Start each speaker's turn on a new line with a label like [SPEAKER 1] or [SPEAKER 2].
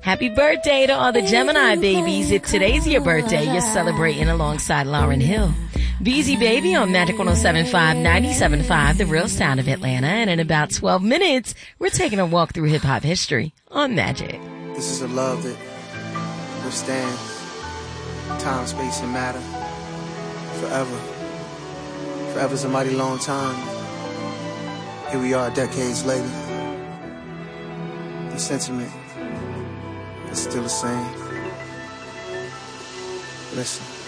[SPEAKER 1] Happy birthday to all the Gemini babies. If today's your birthday, you're celebrating alongside Lauryn Hill. Beezy Baby on Magic 107.5, 97.5, the real sound of Atlanta. And in about 12 minutes, we're taking a walk through hip-hop history on Magic.
[SPEAKER 2] This is a love that withstands time, space, and matter forever. Forever's a mighty long time. Here we are decades later. The sentiment is still the same. Listen.